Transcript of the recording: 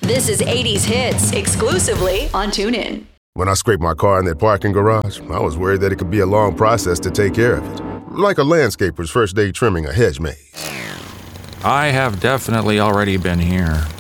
This is 80s Hits, exclusively on TuneIn. When I scraped my car in that parking garage, I was worried that it could be a long process to take care of it. Like a landscaper's first day trimming a hedge maze. I have definitely already been here.